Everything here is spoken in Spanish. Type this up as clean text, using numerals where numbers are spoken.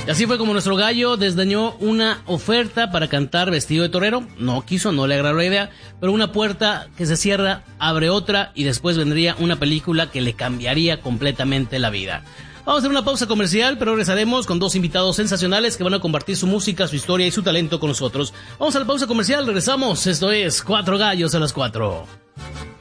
Y así fue como nuestro gallo desdeñó una oferta para cantar vestido de torero. No quiso, no le agradó la idea, pero una puerta que se cierra abre otra y después vendría una película que le cambiaría completamente la vida. Vamos a hacer una pausa comercial, pero regresaremos con dos invitados sensacionales que van a compartir su música, su historia y su talento con nosotros. Vamos a la pausa comercial, regresamos. Esto es Cuatro Gallos a las 4.